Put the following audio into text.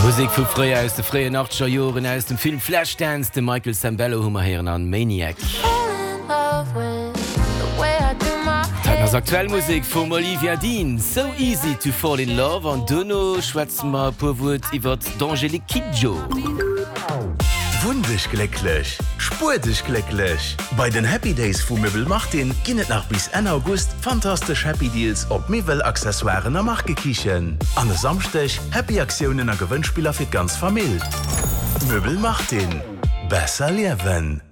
Musik vu früher aus de freie Nachtscher Joren aus dem Film Flashdance, de Michael Sambello Hummerhirieren an Maniac. Das aktuelle Musik von Olivia Dean, So Easy to Fall in Love, an Dono schwätzen wir pur Wut iwwer d'Angelique Kidjo. Wundisch glücklich, spurtig glücklich. Bei den Happy Days von Möbel Martin ginnet nach bis Ende August fantastisch Happy Deals op Möbelaccessoires am Markt gekichen. An der Samstag Happy Aktionen an Gewinnspieler für ganz Familie. Möbel Martin. Besser leben.